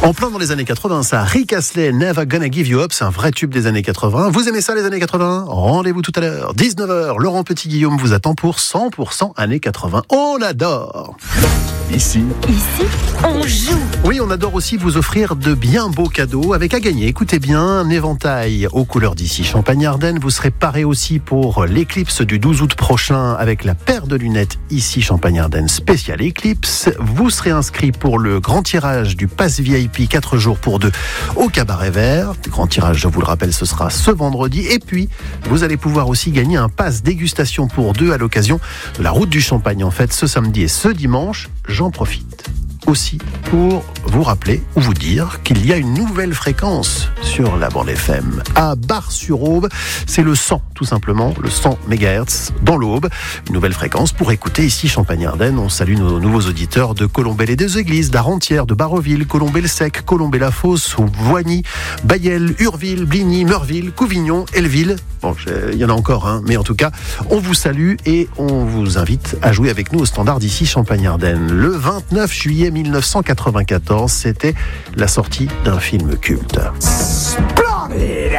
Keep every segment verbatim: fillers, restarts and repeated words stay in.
En plein dans les années quatre-vingts, ça, Rick Astley, Never Gonna Give You Up, c'est un vrai tube des années quatre-vingts. Vous aimez ça les années quatre-vingts? Rendez-vous tout à l'heure, dix-neuf heures, Laurent Petit-Guillaume vous attend pour cent pour cent années quatre-vingts. On adore! Ici, Ici, on joue. Oui, on adore aussi vous offrir de bien beaux cadeaux avec à gagner. Écoutez bien, un éventail aux couleurs d'ici Champagne-Ardenne. Vous serez paré aussi pour l'éclipse du douze août prochain avec la paire de lunettes ici Champagne-Ardenne spéciale éclipse. Vous serez inscrit pour le grand tirage du pass V I P quatre jours pour deux au Cabaret Vert. Le grand tirage, je vous le rappelle, ce sera ce vendredi. Et puis, vous allez pouvoir aussi gagner un pass dégustation pour deux à l'occasion de la route du Champagne, en fait, ce samedi et ce dimanche. J'en profite aussi pour vous rappeler ou vous dire qu'il y a une nouvelle fréquence sur la bande F M à Bar-sur-Aube. C'est le cent, tout simplement, le cent mégahertz dans l'Aube. Une nouvelle fréquence pour écouter ici Champagne-Ardenne. On salue nos nouveaux auditeurs de Colombey-les-Deux-Églises, d'Arrentière, de Barreville, Colombey-le-Sec, Colombey-la-Fosse, Voigny, Bailleul, Urville, Bligny, Meurville, Couvignon, Elleville. Bon, il y en a encore, hein, mais en tout cas, on vous salue et on vous invite à jouer avec nous au standard d'ici Champagne-Ardenne. Le vingt-neuf juillet mille neuf cent quatre-vingt-quatorze, c'était la sortie d'un film culte. Splendide!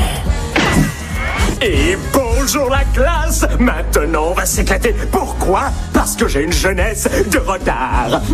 Et bonjour la classe! Maintenant on va s'éclater. Pourquoi? Parce que j'ai une jeunesse de retard.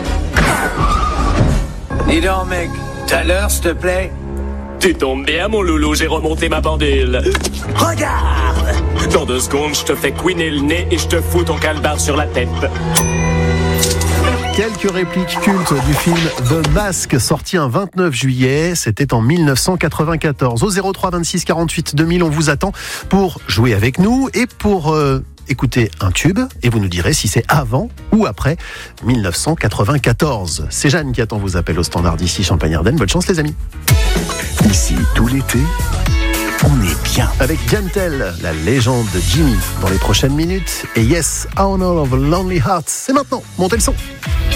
Dis donc mec, t'as l'heure s'il te plaît? Tu tombes bien mon loulou, j'ai remonté ma pendule. Regarde! Dans deux secondes, je te fais couiner le nez et je te fous ton calbar sur la tête. Quelques répliques cultes du film The Mask, sorti un vingt-neuf juillet, c'était en mille neuf cent quatre-vingt-quatorze. Au zéro trois vingt-six quarante-huit deux mille, on vous attend pour jouer avec nous et pour euh, écouter un tube. Et vous nous direz si c'est avant ou après mille neuf cent quatre-vingt-quatorze. C'est Jeanne qui attend vos appels au standard d'ici Champagne-Ardenne. Bonne chance les amis. ici, tout l'été, on est bien. Avec Gentle, la légende de Jimmy, dans les prochaines minutes. Et Yes, Honor of a Lonely Heart. C'est maintenant, montez le son.